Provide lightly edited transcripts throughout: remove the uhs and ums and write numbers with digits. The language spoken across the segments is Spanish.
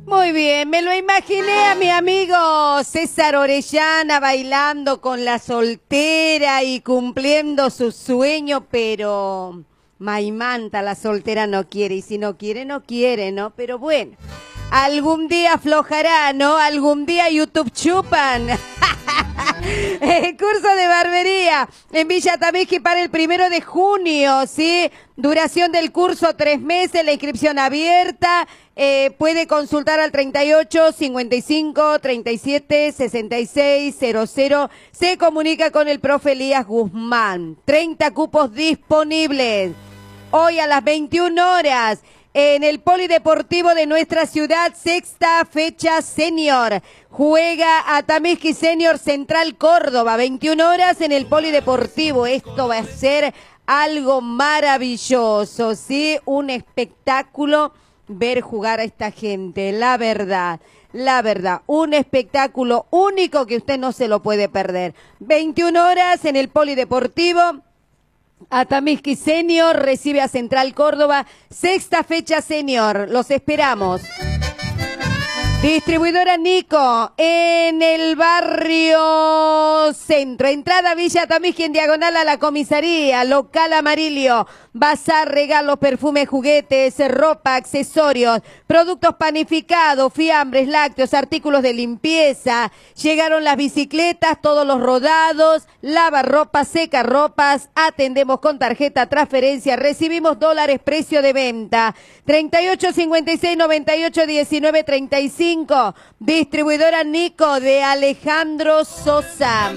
Muy bien, me lo imaginé a mi amigo César Orellana bailando con la soltera y cumpliendo su sueño, pero Maimanta, la soltera, no quiere, y si no quiere, no quiere, ¿no? Pero bueno, algún día aflojará, ¿no? Algún día YouTube chupan. El curso de barbería en Villa Tamisqui para el 1 de junio, ¿sí? Duración del curso 3 meses, la inscripción abierta. Puede consultar al 38 55 37 66 00. Se comunica con el profe Elías Guzmán. 30 cupos disponibles. Hoy a las 21 horas. En el Polideportivo de nuestra ciudad, sexta fecha senior. Juega a Tamisqui Senior Central Córdoba, 21 horas en el Polideportivo. Esto va a ser algo maravilloso, ¿sí? Un espectáculo ver jugar a esta gente, la verdad, un espectáculo único que usted no se lo puede perder. 21 horas en el Polideportivo. A Tamisqui Senior recibe a Central Córdoba, sexta fecha senior. Los esperamos. Distribuidora Nico, en el barrio Centro. Entrada Villa Tamisqui en diagonal a la comisaría. Local Amarillo. Bazar, regalos, perfumes, juguetes, ropa, accesorios, productos panificados, fiambres, lácteos, artículos de limpieza. Llegaron las bicicletas, todos los rodados, lavarropas, secarropas. Atendemos con tarjeta, transferencia, recibimos dólares, precio de venta. 38 56 98 19 35. Distribuidora Nico de Alejandro Sosa.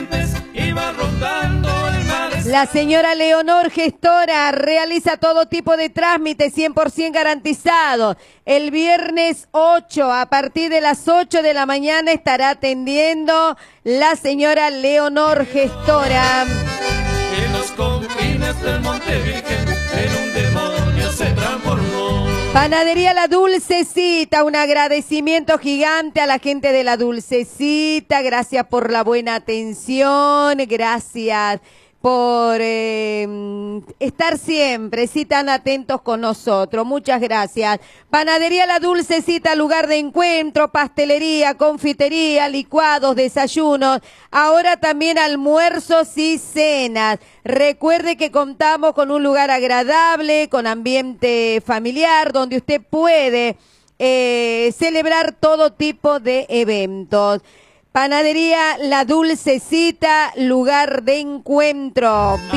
La señora Leonor, gestora, realiza todo tipo de trámites 100% garantizados. El viernes 8, a partir de las 8 de la mañana, estará atendiendo la señora Leonor, gestora. En los confines del Monte Virgen, en un demonio se transformó. Panadería La Dulcecita, un agradecimiento gigante a la gente de La Dulcecita. Gracias por la buena atención, gracias por estar siempre, sí, tan atentos con nosotros. Muchas gracias. Panadería La Dulcecita, lugar de encuentro, pastelería, confitería, licuados, desayunos, ahora también almuerzos y cenas. Recuerde que contamos con un lugar agradable, con ambiente familiar, donde usted puede celebrar todo tipo de eventos. Panadería La Dulcecita, lugar de encuentro.